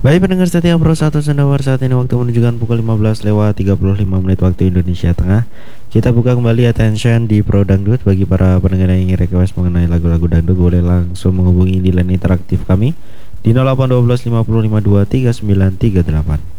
Baik pendengar setia Pro 1 Sendawar, saat ini waktu menunjukkan pukul 15 lewat 35 menit waktu Indonesia Tengah. Kita buka kembali attention di Pro Dangdut. Bagi para pendengar yang ingin request mengenai lagu-lagu dangdut, boleh langsung menghubungi di line interaktif kami di 0812 55 23 3938.